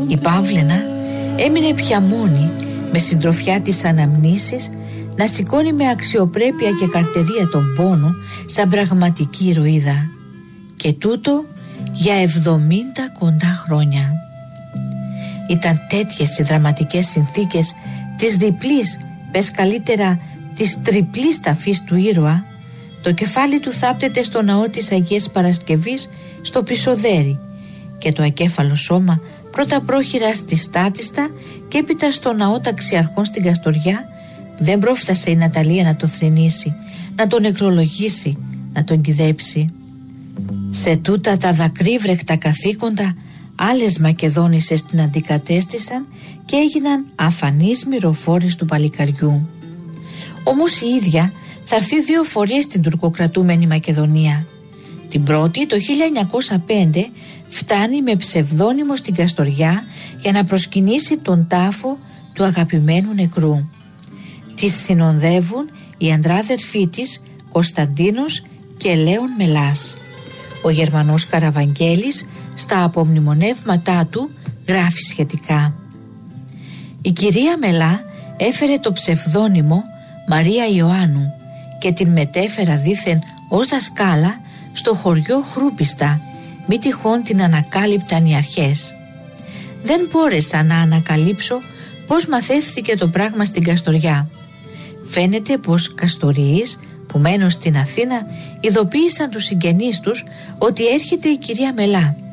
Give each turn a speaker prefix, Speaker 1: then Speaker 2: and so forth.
Speaker 1: Η Παύλαινα έμεινε πια μόνη, με συντροφιά της αναμνήσεις, να σηκώνει με αξιοπρέπεια και καρτερία τον πόνο σαν πραγματική ηρωίδα. Και τούτο για 70 κοντά χρόνια. Ήταν τέτοιες οι δραματικές συνθήκες της διπλής, πες καλύτερα της τριπλής ταφής του ήρωα. Το κεφάλι του θάπτεται στο ναό της Αγίας Παρασκευής στο Πισοδέρι και το ακέφαλο σώμα πρώτα πρόχειρα στη Στάτιστα και έπειτα στο ναό Ταξιαρχών στην Καστοριά, που δεν πρόφτασε η Ναταλία να το θρηνήσει, να τον νεκρολογήσει, να τον κηδέψει. Σε τούτα τα δακρύβρεχτα καθήκοντα άλλες Μακεδόνισσες την αντικατέστησαν και έγιναν αφανείς μυροφόρες του παλικαριού. Όμως η ίδια θα έρθει 2 φορές στην τουρκοκρατούμενη Μακεδονία. Την πρώτη το 1905 φτάνει με ψευδόνυμο στην Καστοριά για να προσκυνήσει τον τάφο του αγαπημένου νεκρού. Τις συνοδεύουν οι ανδράδερφοί της Κωνσταντίνος και Λέων Μελάς. Ο Γερμανός Καραβαγγέλης στα απομνημονεύματά του γράφει σχετικά. Η κυρία Μελά έφερε το ψευδόνυμο Μαρία Ιωάννου και την μετέφερα δήθεν ως δασκάλα στο χωριό Χρούπιστα, μη τυχόν την ανακάλυπταν οι αρχές. Δεν μπόρεσα να ανακαλύψω πώς μαθεύθηκε το πράγμα στην Καστοριά. Φαίνεται πως Καστοριείς που μένουν στην Αθήνα ειδοποίησαν τους συγγενείς τους ότι έρχεται η κυρία Μελά.